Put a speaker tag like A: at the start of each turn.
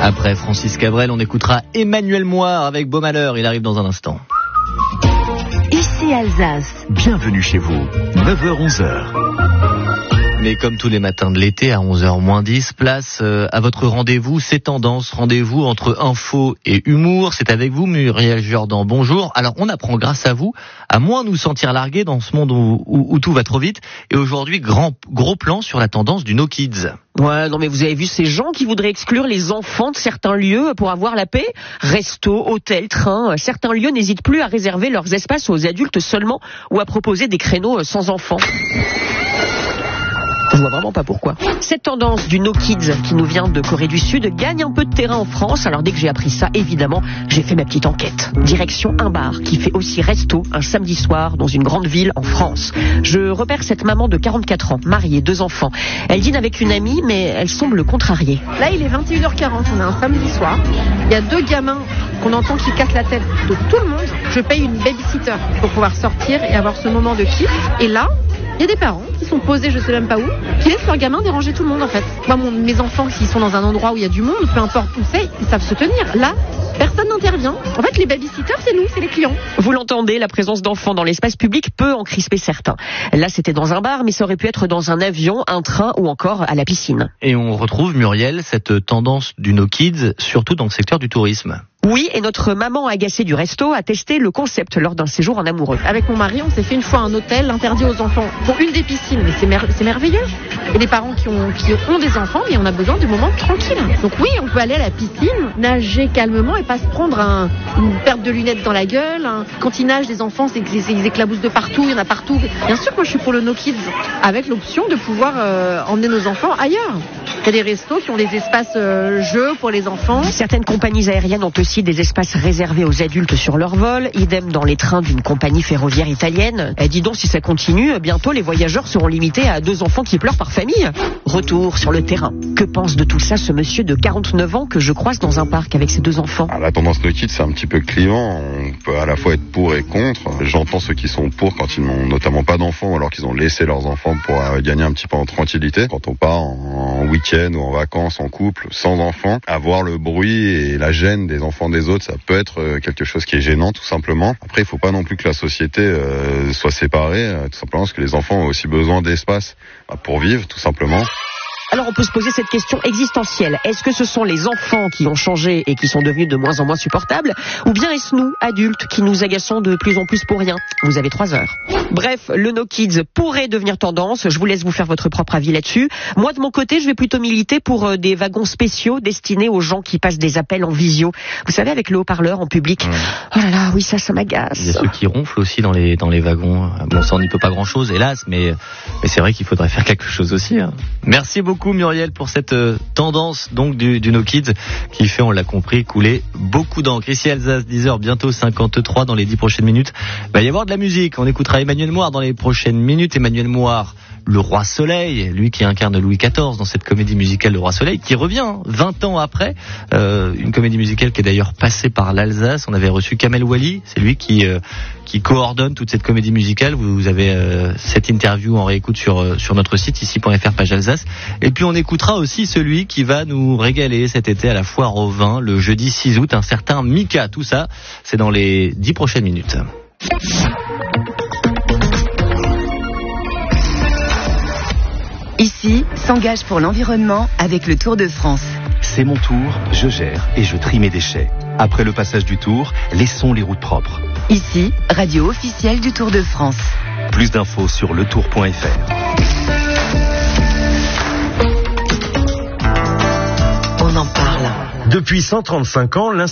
A: Après Francis Cabrel, on écoutera Emmanuel Moire avec Beau Malheur. Il arrive dans un instant.
B: Ici Alsace.
C: Bienvenue chez vous, 9h-11h.
A: Mais comme tous les matins de l'été, à 11h-10, place à votre rendez-vous, C'est Tendance, rendez-vous entre info et humour. C'est avec vous, Muriel Jordan, bonjour. Alors, on apprend grâce à vous à moins nous sentir largués dans ce monde où tout va trop vite. Et aujourd'hui, gros plan sur la tendance du No Kids.
D: Ouais, non mais vous avez vu ces gens qui voudraient exclure les enfants de certains lieux pour avoir la paix? Resto, hôtel, train, certains lieux n'hésitent plus à réserver leurs espaces aux adultes seulement ou à proposer des créneaux sans enfants. Je vois vraiment pas pourquoi. Cette tendance du No Kids qui nous vient de Corée du Sud gagne un peu de terrain en France. Alors dès que j'ai appris ça, évidemment, j'ai fait ma petite enquête. Direction un bar qui fait aussi resto un samedi soir dans une grande ville en France. Je repère cette maman de 44 ans, mariée, 2 enfants. Elle dîne avec une amie, mais elle semble contrariée.
E: Là, il est 21h40, on est un samedi soir. Il y a 2 gamins qu'on entend qui cassent la tête de tout le monde. Je paye une babysitter pour pouvoir sortir et avoir ce moment de kiff. Et là, il y a des parents qui sont posés, je sais même pas où, qui laissent leurs gamins déranger tout le monde en fait. Moi, mes enfants, s'ils sont dans un endroit où il y a du monde, peu importe où c'est, ils savent se tenir. Là, personne n'intervient. En fait, les babysitters, c'est nous, c'est les clients.
D: Vous l'entendez, la présence d'enfants dans l'espace public peut en crisper certains. Là, c'était dans un bar, mais ça aurait pu être dans un avion, un train ou encore à la piscine.
A: Et on retrouve, Muriel, cette tendance du No Kids, surtout dans le secteur du tourisme.
D: Oui, et notre maman agacée du resto a testé le concept lors d'un séjour en amoureux.
E: Avec mon mari, on s'est fait une fois un hôtel interdit aux enfants. Pour une des piscines, mais c'est merveilleux. Et des parents qui ont des enfants, mais on a besoin du moment tranquille. Donc oui, on peut aller à la piscine, nager calmement et pas se prendre une perte de lunettes dans la gueule. Quand ils nagent, les enfants, ils éclaboussent de partout, il y en a partout. Bien sûr, moi je suis pour le No Kids, avec l'option de pouvoir emmener nos enfants ailleurs. Il y a des restos qui ont des espaces jeux pour les enfants.
D: Certaines compagnies aériennes ont aussi des espaces réservés aux adultes sur leur vol, idem dans les trains d'une compagnie ferroviaire italienne. Et dis donc, si ça continue, bientôt les voyageurs seront limités à 2 enfants qui pleurent par famille. Retour sur le terrain. Que pense de tout ça ce monsieur de 49 ans que je croise dans un parc avec ses 2 enfants?
F: La tendance No Kids, c'est un petit peu clivant. On peut à la fois être pour et contre. J'entends ceux qui sont pour quand ils n'ont notamment pas d'enfants, alors qu'ils ont laissé leurs enfants pour gagner un petit peu en tranquillité. Quand on part en week-end ou en vacances en couple sans enfants, avoir le bruit et la gêne des enfants des autres, ça peut être quelque chose qui est gênant tout simplement. Après, il faut pas non plus que la société soit séparée, tout simplement parce que les enfants ont aussi besoin d'espace pour vivre tout simplement.
D: Alors on peut se poser cette question existentielle. Est-ce que ce sont les enfants qui ont changé et qui sont devenus de moins en moins supportables? Ou bien est-ce nous, adultes, qui nous agaçons de plus en plus pour rien? Vous avez 3 heures. Bref, le No Kids pourrait devenir tendance. Je vous laisse vous faire votre propre avis là-dessus. Moi, de mon côté, je vais plutôt militer pour des wagons spéciaux destinés aux gens qui passent des appels en visio. Vous savez, avec le haut-parleur en public. Oh là là, oui, ça m'agace.
A: Il y a ceux qui ronflent aussi dans les wagons. Bon, ça, on n'y peut pas grand-chose, hélas, mais c'est vrai qu'il faudrait faire quelque chose aussi. Merci beaucoup, Muriel, pour cette tendance donc du No Kids qui fait, on l'a compris, couler beaucoup d'encre. Ici Alsace, 10h, bientôt 53 dans les 10 prochaines minutes. Il va y avoir de la musique. On écoutera Emmanuel Moire dans les prochaines minutes. Emmanuel Moire, le Roi Soleil, lui qui incarne Louis XIV dans cette comédie musicale Le Roi Soleil, qui revient 20 ans après. Une comédie musicale qui est d'ailleurs passée par l'Alsace. On avait reçu Kamel Wally, c'est lui qui coordonne toute cette comédie musicale. Vous avez cette interview en réécoute sur notre site ici.fr page Alsace. Et puis on écoutera aussi celui qui va nous régaler cet été à la foire au vin le jeudi 6 août, un certain Mika. Tout ça, c'est dans les 10 prochaines minutes.
B: Ici, s'engage pour l'environnement avec le Tour de France.
C: C'est mon tour, je gère et je trie mes déchets. Après le passage du Tour, laissons les routes propres.
B: Ici, radio officielle du Tour de France.
C: Plus d'infos sur letour.fr.
B: On en parle.
G: Depuis 135 ans,